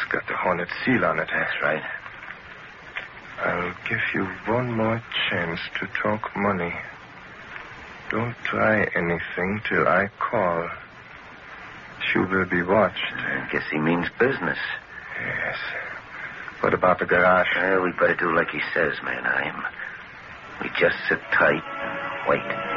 got the Hornet seal on it. That's right. I'll give you one more chance to talk money. Don't try anything till I call. You will be watched. I guess he means business. Yes. What about the garage? Well, we better do like he says, Mannheim. We just sit tight and wait.